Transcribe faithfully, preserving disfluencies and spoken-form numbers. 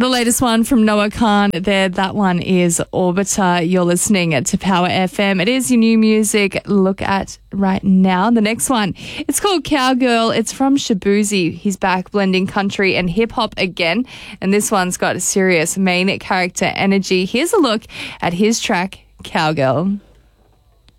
The latest one from Noah Khan there, that one is Orbiter. You're listening to Power F M. It is your new music look at right now. The next one, it's called Cowgirl. It's from Shabuzi. He's back blending country and hip hop again. And this one's got a serious main character energy. Here's a look at his track, Cowgirl.